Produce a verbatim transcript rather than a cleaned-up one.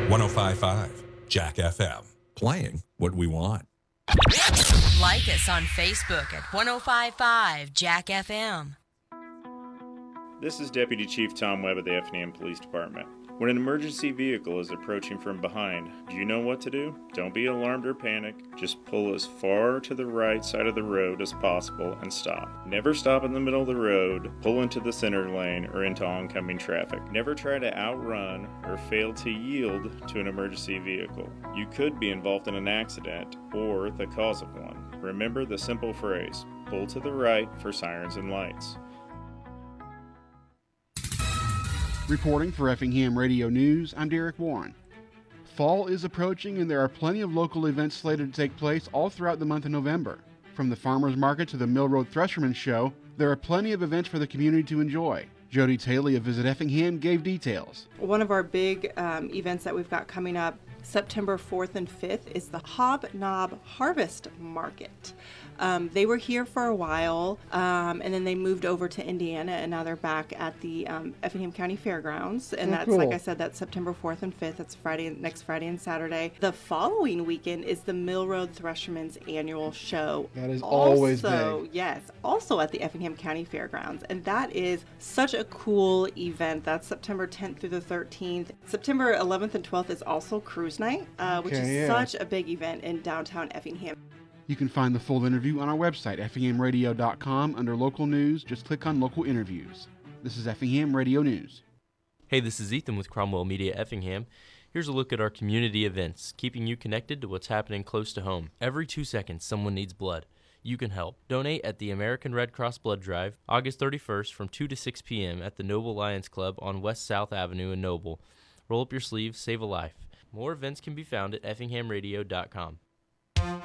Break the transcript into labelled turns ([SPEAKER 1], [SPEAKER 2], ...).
[SPEAKER 1] one oh five point five Jack F M. Playing what we want.
[SPEAKER 2] Like us on Facebook at one oh five point five Jack F M.
[SPEAKER 3] This is Deputy Chief Tom Webb of the Effingham Police Department. When an emergency vehicle is approaching from behind, do you know what to do? Don't be alarmed or panic. Just pull as far to the right side of the road as possible and stop. Never stop in the middle of the road, pull into the center lane, or into oncoming traffic. Never try to outrun or fail to yield to an emergency vehicle. You could be involved in an accident or the cause of one. Remember the simple phrase, pull to the right for sirens and lights.
[SPEAKER 4] Reporting for Effingham Radio News, I'm Derek Warren. Fall is approaching and there are plenty of local events slated to take place all throughout the month of November. From the Farmers Market to the Mill Road Thresherman Show, there are plenty of events for the community to enjoy. Jody Taylor of Visit Effingham gave details.
[SPEAKER 5] One of our big um, events that we've got coming up September fourth and fifth is the Hobnob Harvest Market. Um, they were here for a while, um, and then they moved over to Indiana, and now they're back at the um, Effingham County Fairgrounds. And
[SPEAKER 4] Oh,
[SPEAKER 5] that's,
[SPEAKER 4] cool.
[SPEAKER 5] like I said, that's September fourth and fifth. That's Friday, next Friday and Saturday. The following weekend is the Mill Road Thresherman's annual show.
[SPEAKER 4] That is always
[SPEAKER 5] also,
[SPEAKER 4] big.
[SPEAKER 5] Yes, also at the Effingham County Fairgrounds. And that is such a cool event. That's September tenth through the thirteenth. September eleventh and twelfth is also Cruise Night, uh, which
[SPEAKER 4] Okay,
[SPEAKER 5] is
[SPEAKER 4] yeah.
[SPEAKER 5] such a big event in downtown Effingham.
[SPEAKER 4] You can find the full interview on our website, effingham radio dot com, under Local News. Just click on Local Interviews. This is Effingham Radio News.
[SPEAKER 6] Hey, this is Ethan with Cromwell Media Effingham. Here's a look at our community events, keeping you connected to what's happening close to home. Every two seconds, someone needs blood. You can help. Donate at the American Red Cross Blood Drive, August thirty-first from two to six p.m. at the Noble Lions Club on West South Avenue in Noble. Roll up your sleeves, save a life. More events can be found at effingham radio dot com.